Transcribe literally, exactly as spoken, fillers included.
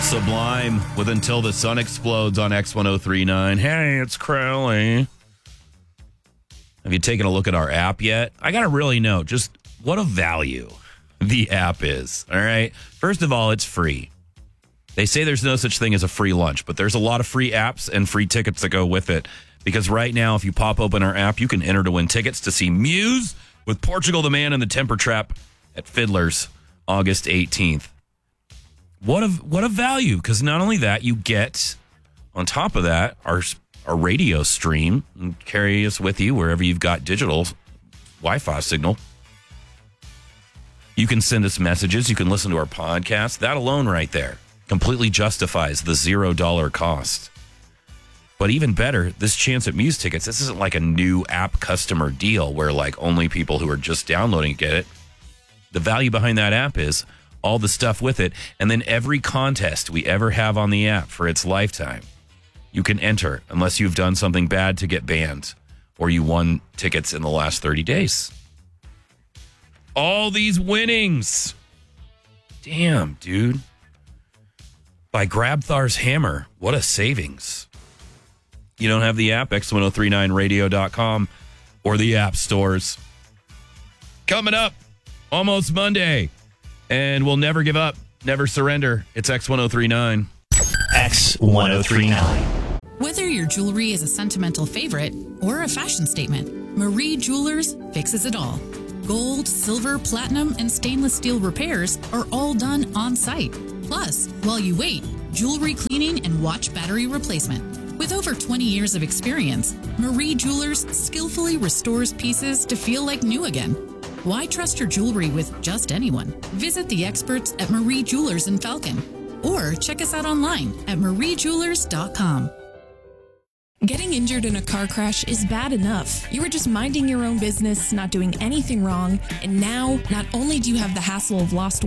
Sublime with Until the Sun Explodes on X ten thirty-nine. Hey, it's Crowley. Have you taken a look at our app yet? I got to really know just what a value the app is. All right. First of all, it's free. They say there's no such thing as a free lunch, but there's a lot of free apps and free tickets that go with it. Because right now, if you pop open our app, you can enter to win tickets to see Muse with Portugal the Man and the Temper Trap at Fiddler's August eighteenth. What a what a value, because not only that, you get, on top of that, our, our radio stream and carry us with you wherever you've got digital Wi-Fi signal. You can send us messages. You can listen to our podcast. That alone right there completely justifies the zero dollar cost. But even better, this chance at Muse tickets, this isn't like a new app customer deal where like only people who are just downloading get it. The value behind that app is all the stuff with it, and then every contest we ever have on the app for its lifetime, you can enter unless you've done something bad to get banned or you won tickets in the last thirty days. All these winnings. Damn, dude. By Grabthar's Hammer, what a savings. You don't have the app, X ten thirty-nine radio dot com or the app stores. Coming up, almost Monday. And we'll never give up, never surrender. It's X ten thirty-nine. X ten thirty-nine. Whether your jewelry is a sentimental favorite or a fashion statement, Marie Jewelers fixes it all. Gold, silver, platinum, and stainless steel repairs are all done on site. Plus, while you wait, jewelry cleaning and watch battery replacement. With over twenty years of experience, Marie Jewelers skillfully restores pieces to feel like new again. Why trust your jewelry with just anyone? Visit the experts at Marie Jewelers in Falcon or check us out online at marie jewelers dot com. Getting injured in a car crash is bad enough. You were just minding your own business, not doing anything wrong, and now not only do you have the hassle of lost